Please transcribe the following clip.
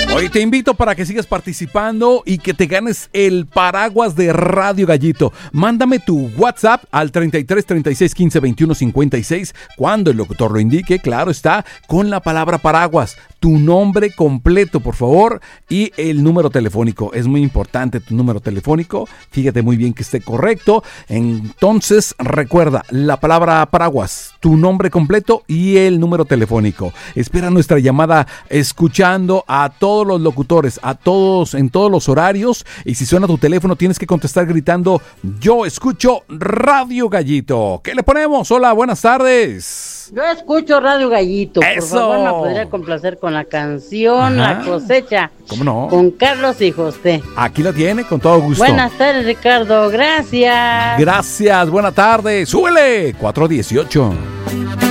Hoy te invito para que sigas participando y que te ganes el paraguas de Radio Gallito. Mándame tu WhatsApp al 33 36 15 21 56 cuando el locutor lo indique, claro está, con la palabra paraguas. Tu nombre completo, por favor, y el número telefónico. Es muy importante tu número telefónico. Fíjate muy bien que esté correcto. Entonces, recuerda, la palabra paraguas, tu nombre completo y el número telefónico. Espera nuestra llamada escuchando a todos los locutores, a todos, en todos los horarios. Y si suena tu teléfono, tienes que contestar gritando: yo escucho Radio Gallito. ¿Qué le ponemos? Hola, buenas tardes. Yo escucho Radio Gallito. ¡Eso! Por favor, me podría complacer con la canción Ajá. La Cosecha. ¿Cómo no? Con Carlos y José. Aquí la tiene, con todo gusto. Buenas tardes, Ricardo. Gracias. Gracias, buena tarde. ¡Súbele! 418.